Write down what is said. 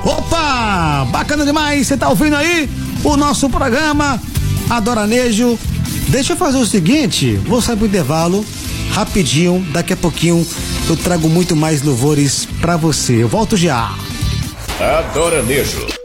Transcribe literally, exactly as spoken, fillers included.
Opa, bacana demais, você tá ouvindo aí o nosso programa Adoranejo. Deixa eu fazer o seguinte, vou sair pro intervalo rapidinho, daqui a pouquinho eu trago muito mais louvores pra você. Eu volto já. Adoranejo.